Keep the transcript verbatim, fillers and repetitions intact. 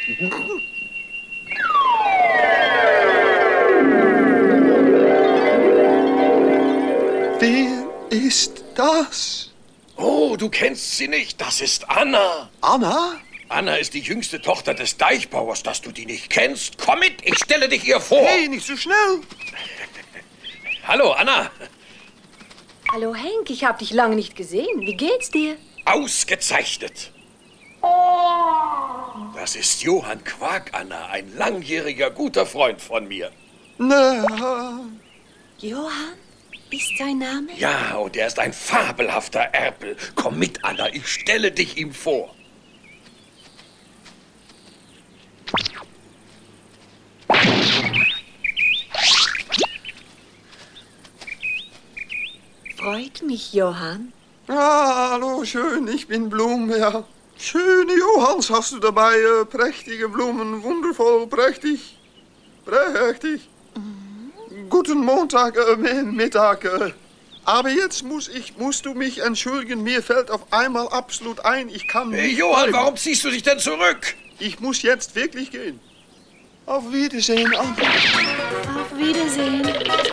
Wer ist das? Oh, du kennst sie nicht. Das ist Anna. Anna? Anna ist die jüngste Tochter des Deichbauers. Dass du die nicht kennst, komm mit, ich stelle dich ihr vor. Hey, nicht so schnell. Hallo, Anna. Hallo, Henk, ich habe dich lange nicht gesehen. Wie geht's dir? Ausgezeichnet. Das ist Johann Quark, Anna, ein langjähriger, guter Freund von mir. Na. Johann? Ist sein Name? Ja, und er ist ein fabelhafter Erpel. Komm mit, Anna, ich stelle dich ihm vor. Freut mich, Johann. Ah, hallo, schön, ich bin Blum, ja. Schöne Johanns hast du dabei, äh, prächtige Blumen, wundervoll, prächtig, prächtig. Mhm. Guten Montag, äh, Mittag, äh. Aber jetzt muss ich, musst du mich entschuldigen, mir fällt auf einmal absolut ein, ich kann nicht... Hey, Johann, bleiben. warum ziehst du dich denn zurück? Ich muss jetzt wirklich gehen. Auf Wiedersehen, Anna. Auf Wiedersehen.